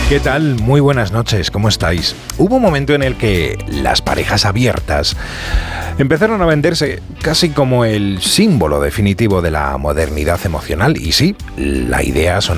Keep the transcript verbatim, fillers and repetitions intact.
¿Qué tal? Muy buenas noches, ¿cómo estáis? Hubo un momento en el que las parejas abiertas empezaron a venderse casi como el símbolo definitivo de la modernidad emocional. Y sí, la idea sonaba